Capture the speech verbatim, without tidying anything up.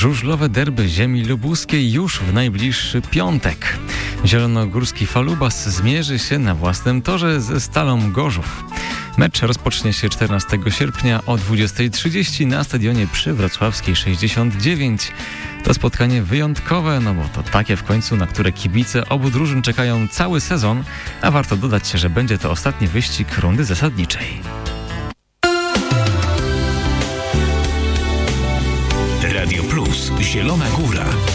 Żużlowe derby ziemi lubuskiej już w najbliższy piątek. Zielonogórski Falubas zmierzy się na własnym torze ze Stalą Gorzów. Mecz rozpocznie się czternastego sierpnia o dwudziestej trzydzieści na stadionie przy Wrocławskiej sześćdziesiąt dziewięć. To spotkanie wyjątkowe, no bo to takie w końcu, na które kibice obu drużyn czekają cały sezon, a warto dodać, że będzie to ostatni wyścig rundy zasadniczej. Radio Plus, Zielona Góra.